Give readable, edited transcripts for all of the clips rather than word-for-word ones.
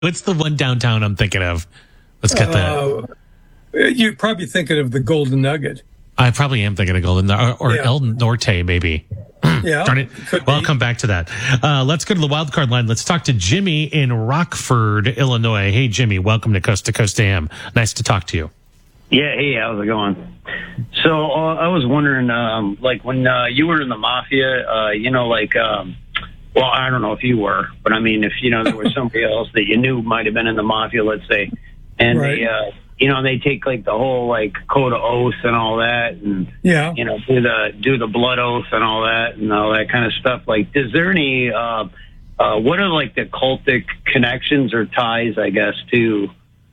What's the one downtown I'm thinking of? Let's get that. You're probably thinking of the Golden Nugget. I probably am thinking of Golden or El Norte, maybe. Yeah. Darn it. Well, I'll come back to that. Let's go to the wild card line. Let's talk to Jimmy in Rockford, Illinois. Hey, Jimmy, welcome to Coast AM. Nice to talk to you. Yeah, hey, how's it going? So I was wondering, like when you were in the mafia, well, I don't know if you were, but I mean, if, there was somebody else that you knew might have been in the mafia, let's say, and right. they take like the whole like code of oath and all that, and do the blood oath and all that kind of stuff. Like, is there any what are like the cultic connections or ties, I guess, to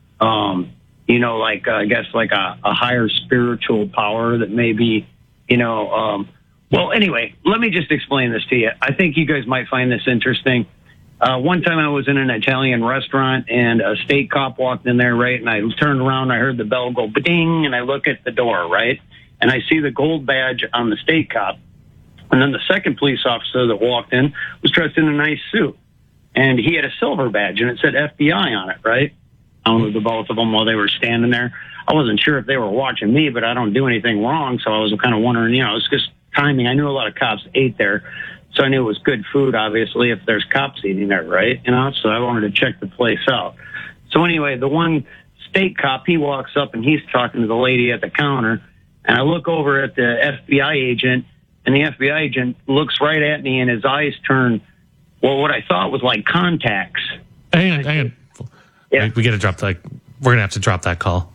I guess like a higher spiritual power that maybe well, anyway, let me just explain this to you. I think you guys might find this interesting. One time I was in an Italian restaurant and a state cop walked in there, right? And I turned around, I heard the bell go ba-ding, and I look at the door, right? And I see the gold badge on the state cop. And then the second police officer that walked in was dressed in a nice suit. And he had a silver badge, and it said FBI on it, right? I owned the both of them while they were standing there. I wasn't sure if they were watching me, but I don't do anything wrong, so I was kind of wondering, it's just timing. I knew a lot of cops ate there, so I knew it was good food, obviously, if there's cops eating there, right? So I wanted to check the place out. So anyway, the one state cop, he walks up and he's talking to the lady at the counter, and I look over at the FBI agent, and the FBI agent looks right at me, and his eyes turn, what I thought was like contacts. Hang on. Yeah. We got to drop that. We're going to have to drop that call.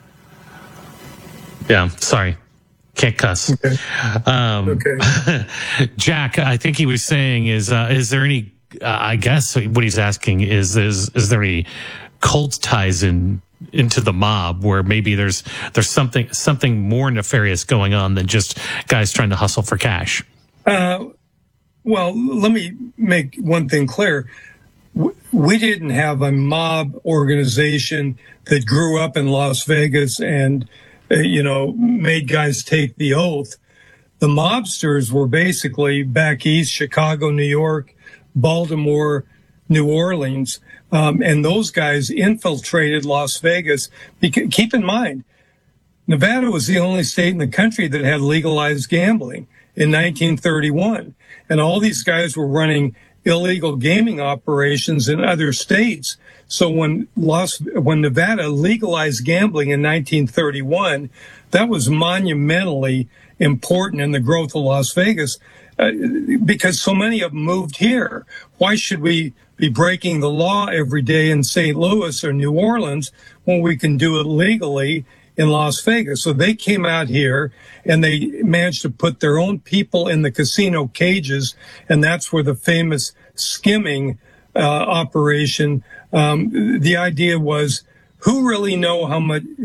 Yeah, sorry. Can't cuss. Okay. Okay. Jack, I think he was saying is there any, I guess what he's asking is there any cult ties into the mob where maybe there's something more nefarious going on than just guys trying to hustle for cash? Well, let me make one thing clear. We didn't have a mob organization that grew up in Las Vegas and, made guys take the oath. The mobsters were basically back east, Chicago, New York, Baltimore, New Orleans. And those guys infiltrated Las Vegas. Keep in mind, Nevada was the only state in the country that had legalized gambling in 1931. And all these guys were running illegal gaming operations in other states. So when Nevada legalized gambling in 1931, that was monumentally important in the growth of Las Vegas because so many of them moved here. Why should we be breaking the law every day in St. Louis or New Orleans when we can do it legally in Las Vegas? So they came out here and they managed to put their own people in the casino cages, and that's where the famous skimming operation. The idea was who really knew how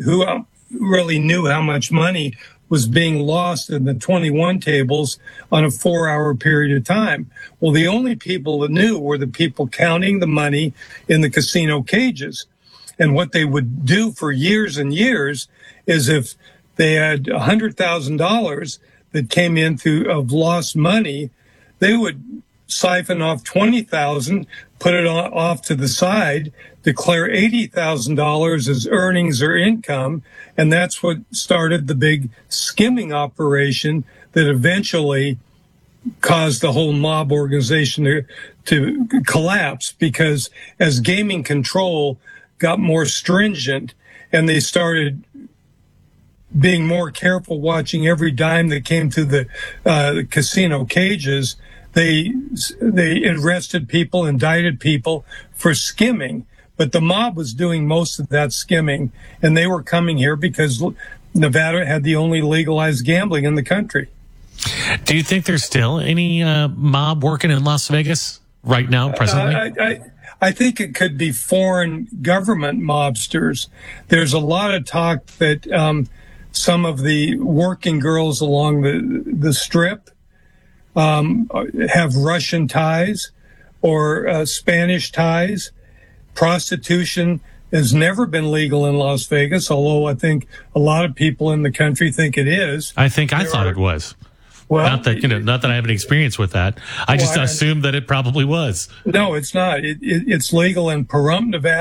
much money was being lost in the 21 tables on a 4-hour period of time. Well, the only people that knew were the people counting the money in the casino cages. And what they would do for years and years is if they had $100,000 that came in of lost money, they would siphon off $20,000, put it off to the side, declare $80,000 as earnings or income, and that's what started the big skimming operation that eventually caused the whole mob organization to collapse, because as gaming control got more stringent and they started being more careful watching every dime that came through the casino cages, they arrested people, indicted people for skimming. But the mob was doing most of that skimming, and they were coming here because Nevada had the only legalized gambling in the country. Do you think there's still any mob working in Las Vegas right now, presently? I think it could be foreign government mobsters. There's a lot of talk that some of the working girls along the Strip have Russian ties or Spanish ties. Prostitution has never been legal in Las Vegas, although I think a lot of people in the country think it is. I thought it was. Well, not that I have any experience with that. I just Well, assumed that it probably was. no, it's not. It's legal in Pahrump, Nevada.